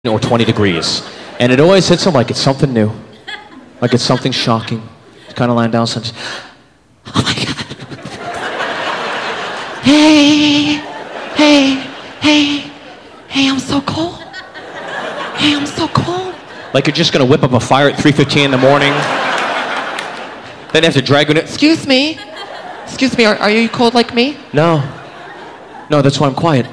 or 20 degrees. And it always hits them like it's something new. Like it's something shocking. It's kind of lying down sometimes. Oh my God. Hey, I'm so cold. Hey, I'm so cold. Like you're just gonna whip up a fire at 3:15 in the morning. Then they have to drag you in. Excuse me, are you cold like me? No, that's why I'm quiet.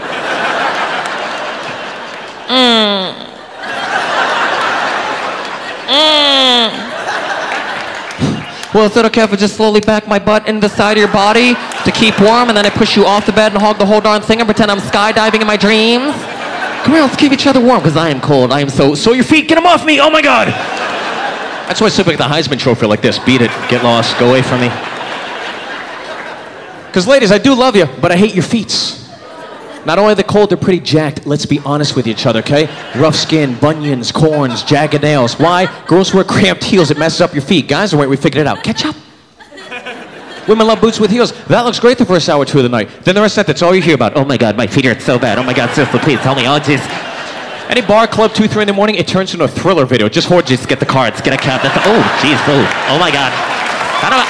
Well, is it okay if I just slowly back my butt into the side of your body to keep warm, and then I push you off the bed and hog the whole darn thing and pretend I'm skydiving in my dreams? Come here, let's keep each other warm, because I am cold. I am so your feet, get them off me, oh my God! That's why I sit like the Heisman Trophy like this. Beat it, get lost, go away from me. Because ladies, I do love you, but I hate your feet. Not only are they cold, they're pretty jacked. Let's be honest with each other, okay? Rough skin, bunions, corns, jagged nails. Why? Girls wear cramped heels, it messes up your feet. Guys, wait, we figured it out. Catch up. Women love boots with heels. That looks great the first hour or two of the night. Then the rest of that's all you hear about. Oh my God, my feet hurt so bad. Oh my God, sister, please tell me. Oh jeez. Any bar, club, 2, 3 in the morning, it turns into a Thriller video. Just horses, get the cards, get a cab. That's oh jeez, oh my God. I don't know.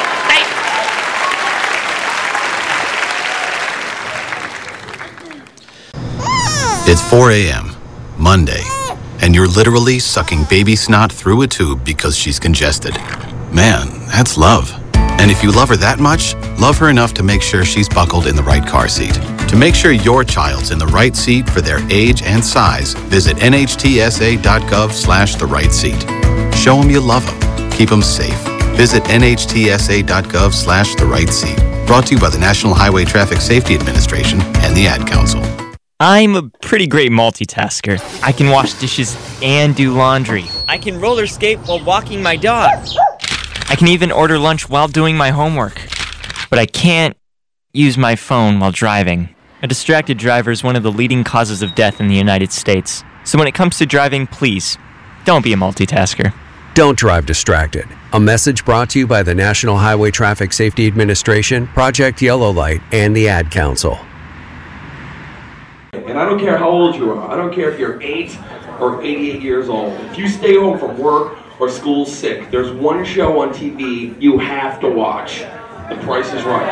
It's 4 a.m., Monday, and you're literally sucking baby snot through a tube because she's congested. Man, that's love. And if you love her that much, love her enough to make sure she's buckled in the right car seat. To make sure your child's in the right seat for their age and size, visit nhtsa.gov/the right seat. Show them you love them. Keep them safe. Visit nhtsa.gov/the right seat. Brought to you by the National Highway Traffic Safety Administration and the Ad Council. I'm a pretty great multitasker. I can wash dishes and do laundry. I can roller skate while walking my dog. I can even order lunch while doing my homework. But I can't use my phone while driving. A distracted driver is one of the leading causes of death in the United States. So when it comes to driving, please, don't be a multitasker. Don't drive distracted. A message brought to you by the National Highway Traffic Safety Administration, Project Yellow Light, and the Ad Council. And I don't care how old you are. I don't care if you're 8 or 88 years old. If you stay home from work or school sick, there's one show on TV you have to watch. The Price is Right.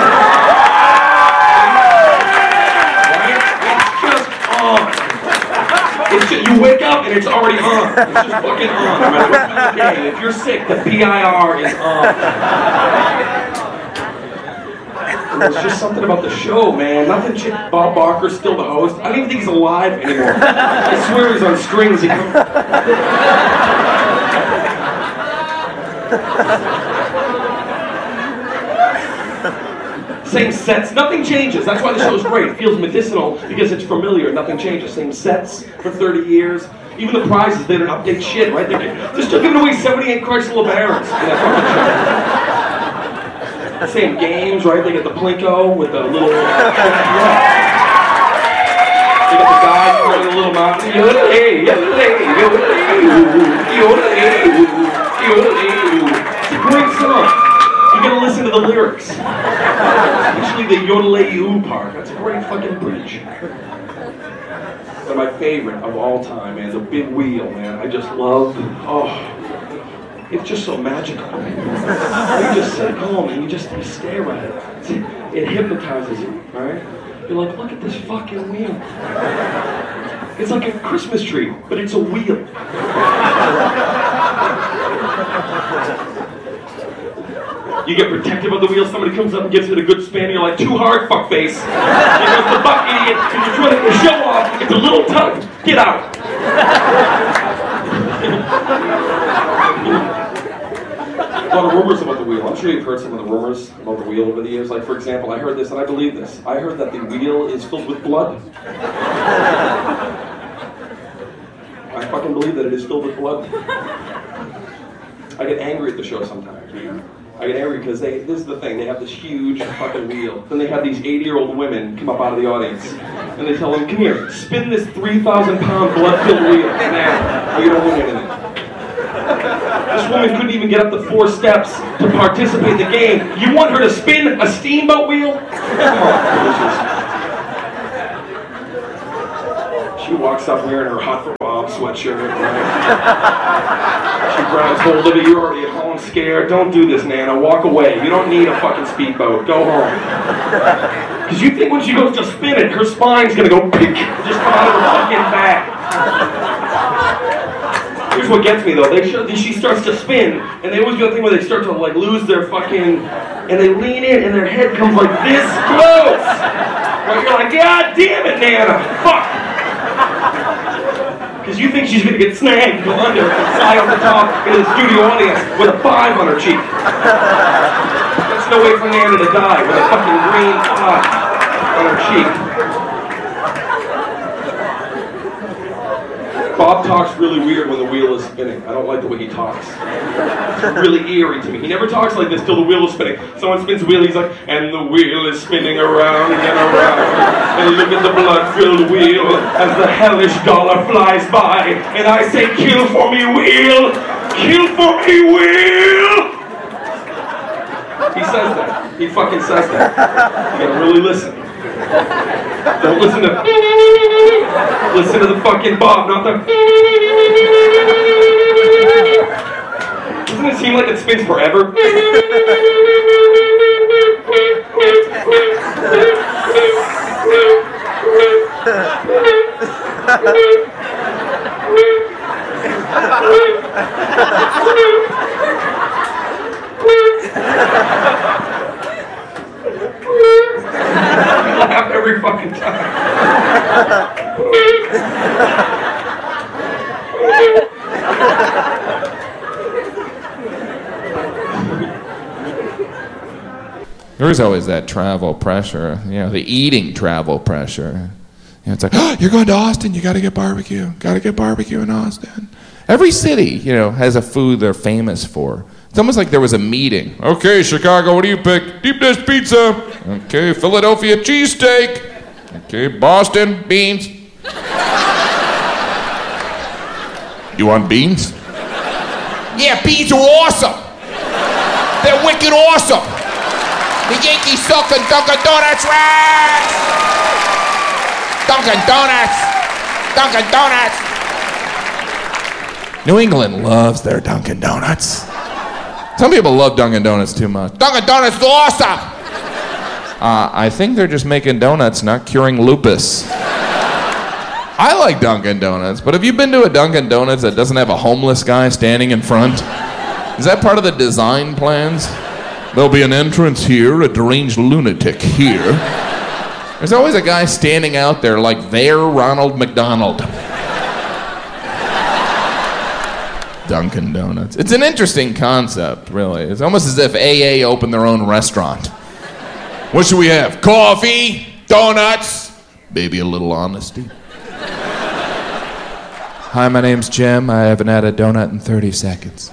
Right? It's just on. You wake up and it's already on. It's just fucking on. No matter what time of day. If you're sick, the PIR is on. There's just something about the show, man. Nothing. Bob Barker's still the host. I don't even think he's alive anymore. I swear he's on strings. Same sets. Nothing changes. That's why the show's great. It feels medicinal because it's familiar. Nothing changes. Same sets for 30 years. Even the prizes, they don't update shit, right? They're still giving away 78 Chrysler LeBarons in that fucking show. Same games, right? They get the Plinko with the little... They got the guy playing the little mountain. It's a great song. You gotta listen to the lyrics. Especially the yodelay-oo part. That's a great fucking bridge. But my favorite of all time, man, the big wheel, man. I just love... It's just so magical. You just sit home and you stare at it. It hypnotizes you, right? You're like, look at this fucking wheel. It's like a Christmas tree, but it's a wheel. You get protective of the wheel, somebody comes up and gives it a good spin, and you're like, too hard, fuckface. Here goes the buck idiot, and you're trying to show off, it's a little tug, get out. A lot of rumors about the wheel. I'm sure you've heard some of the rumors about the wheel over the years. Like, for example, I heard this, and I believe this. I heard that the wheel is filled with blood. I fucking believe that it is filled with blood. I get angry at the show sometimes. I get angry because this is the thing, they have this huge fucking wheel. Then they have these 80-year-old women come up out of the audience, and they tell them, come here, spin this 3,000-pound blood-filled wheel. Now, or you don't win anything. This woman couldn't even get up the 4 steps to participate in the game. You want her to spin a steamboat wheel? Come on. She walks up wearing her Hot for Bob sweatshirt. Right? She grabs hold of it. You're already at home scared. Don't do this, Nana. Walk away. You don't need a fucking speedboat. Go home. Because you think when she goes to spin it, her spine's going to go pick, just come out of her fucking back. Here's what gets me though. She starts to spin, and they always do that thing where they start to like lose their fucking, and they lean in, and their head comes like this close. Right? You're like, God damn it, Nana, fuck. Because you think she's gonna get snagged, go under, and fly off the top into the studio audience with a 5 on her cheek. That's no way for Nana to die with a fucking green 5 on her cheek. Bob talks really weird when the wheel is spinning. I don't like the way he talks. It's really eerie to me. He never talks like this till the wheel is spinning. Someone spins the wheel, he's like, and the wheel is spinning around and around. And look at the blood-filled wheel as the hellish dollar flies by. And I say, kill for me, wheel! Kill for me, wheel! He says that. He fucking says that. You gotta really listen. Don't listen to... Listen to the fucking Bob, not the... Doesn't it seem like it spins forever? Laugh every fucking time. There's always that travel pressure, the eating travel pressure. It's like, oh, you're going to Austin, you got to get barbecue. Got to get barbecue in Austin. Every city, has a food they're famous for. It's almost like there was a meeting. Okay, Chicago, what do you pick? Deep dish pizza. Okay, Philadelphia cheesesteak. Okay, Boston, beans. You want beans? Yeah, beans are awesome. They're wicked awesome. The Yankees suck and Dunkin' Donuts rocks. Dunkin' Donuts. Dunkin' Donuts. New England loves their Dunkin' Donuts. Some people love Dunkin' Donuts too much. Dunkin' Donuts is awesome! I think they're just making donuts, not curing lupus. I like Dunkin' Donuts, but have you been to a Dunkin' Donuts that doesn't have a homeless guy standing in front? Is that part of the design plans? There'll be an entrance here, a deranged lunatic here. There's always a guy standing out there like they're Ronald McDonald. Dunkin' Donuts. It's an interesting concept, really. It's almost as if AA opened their own restaurant. What should we have? Coffee? Donuts? Maybe a little honesty. Hi, my name's Jim. I haven't had a donut in 30 seconds.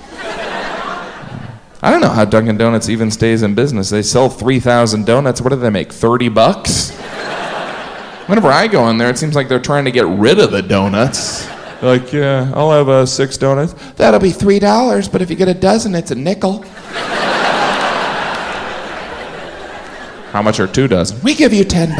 I don't know how Dunkin' Donuts even stays in business. They sell 3,000 donuts. What do they make, $30? Whenever I go in there, it seems like they're trying to get rid of the donuts. Like, yeah, I'll have 6 donuts. That'll be $3, but if you get a dozen, it's a nickel. How much are 2 dozen? We give you $10.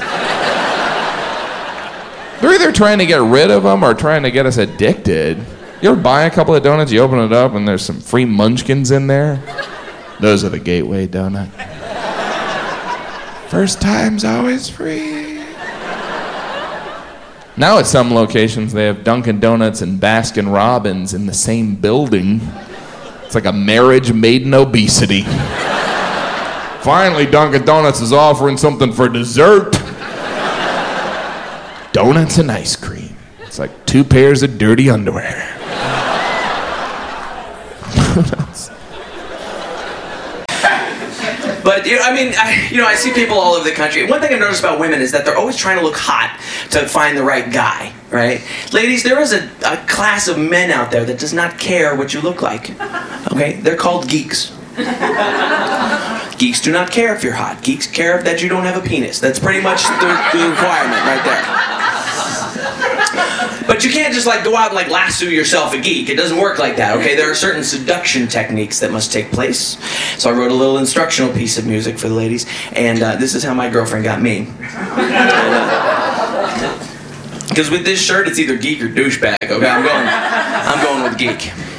They're either trying to get rid of them or trying to get us addicted. You ever buy a couple of donuts, you open it up, and there's some free munchkins in there? Those are the gateway donut. First time's always free. Now at some locations, they have Dunkin' Donuts and Baskin Robbins in the same building. It's like a marriage made in obesity. Finally, Dunkin' Donuts is offering something for dessert. Donuts and ice cream. It's like 2 pairs of dirty underwear. But, I see people all over the country. One thing I've noticed about women is that they're always trying to look hot to find the right guy, right? Ladies, there is a class of men out there that does not care what you look like, okay? They're called geeks. Geeks do not care if you're hot. Geeks care that you don't have a penis. That's pretty much the requirement right there. But you can't just go out and lasso yourself a geek. It doesn't work like that, okay? There are certain seduction techniques that must take place. So I wrote a little instructional piece of music for the ladies, and this is how my girlfriend got me. Because with this shirt, it's either geek or douchebag. Okay, I'm going with geek.